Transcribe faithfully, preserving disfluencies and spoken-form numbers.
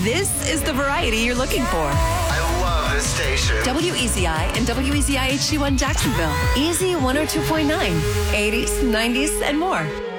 this is the variety you're looking for. I love this station. W E Z I and W E Z I H D one Jacksonville. Easy one oh two point nine. eighties, nineties, and more.